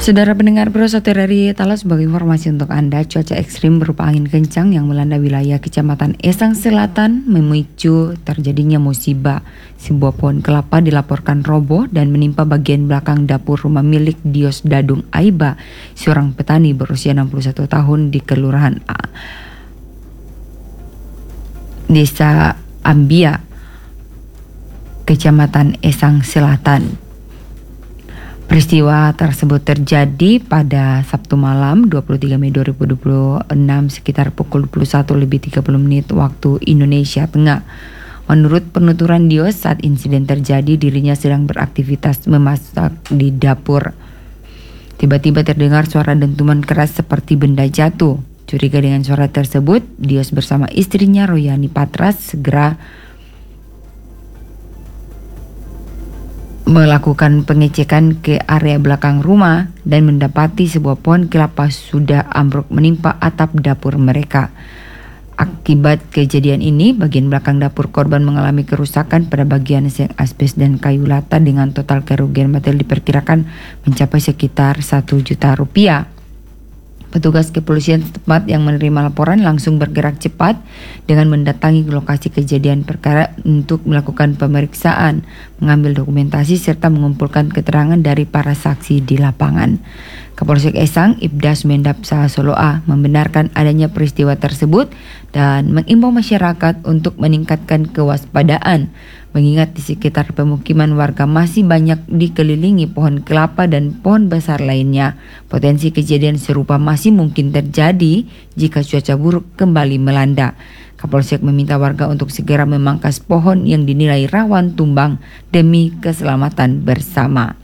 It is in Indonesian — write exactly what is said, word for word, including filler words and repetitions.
Saudara pendengar Bro, satu dari Talas sebagai informasi untuk Anda, cuaca ekstrim berupa angin kencang yang melanda wilayah Kecamatan Esang Selatan memicu terjadinya musibah. Sebuah pohon kelapa dilaporkan roboh dan menimpa bagian belakang dapur rumah milik Dios Dadung Aiba, seorang petani berusia enam puluh satu tahun di Kelurahan A, Desa Ambia, Kecamatan Esang Selatan. Peristiwa tersebut terjadi pada Sabtu malam dua puluh tiga Mei dua ribu dua puluh enam sekitar pukul dua puluh satu lebih tiga puluh menit waktu Indonesia Tengah. Menurut penuturan Dios, saat insiden terjadi dirinya sedang beraktivitas memasak di dapur. Tiba-tiba terdengar suara dentuman keras seperti benda jatuh. Curiga dengan suara tersebut, Dios bersama istrinya Royani Patras segera melakukan pengecekan ke area belakang rumah dan mendapati sebuah pohon kelapa sudah ambruk menimpa atap dapur mereka. Akibat kejadian ini, bagian belakang dapur korban mengalami kerusakan pada bagian seng asbes dan kayu lata dengan total kerugian material diperkirakan mencapai sekitar satu juta rupiah. Petugas kepolisian setempat yang menerima laporan langsung bergerak cepat dengan mendatangi lokasi kejadian perkara untuk melakukan pemeriksaan, mengambil dokumentasi serta mengumpulkan keterangan dari para saksi di lapangan. Kapolsek Esang, Ibda Sumendap Sahasoloa, membenarkan adanya peristiwa tersebut dan mengimbau masyarakat untuk meningkatkan kewaspadaan, mengingat di sekitar pemukiman warga masih banyak dikelilingi pohon kelapa dan pohon besar lainnya. Potensi kejadian serupa masih mungkin terjadi jika cuaca buruk kembali melanda. Kapolsek meminta warga untuk segera memangkas pohon yang dinilai rawan tumbang demi keselamatan bersama.